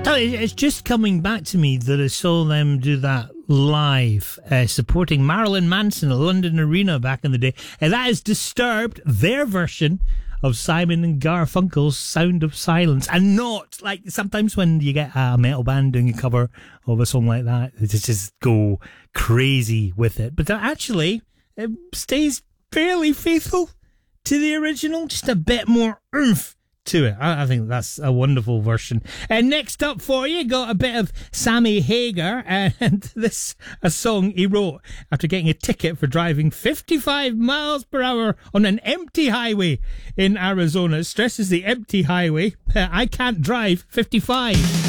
It's just coming back to me that I saw them do that live, supporting Marilyn Manson at London Arena back in the day. And that is Disturbed, their version of Simon and Garfunkel's Sound of Silence. And not, like, sometimes when you get a metal band doing a cover of a song like that, they just go crazy with it. But actually, it stays fairly faithful to the original, just a bit more oomph to it. I think that's a wonderful version. And next up for you, got a bit of Sammy Hagar, and this a song he wrote after getting a ticket for driving 55 miles per hour on an empty highway in Arizona. It stresses the empty highway. I can't drive 55.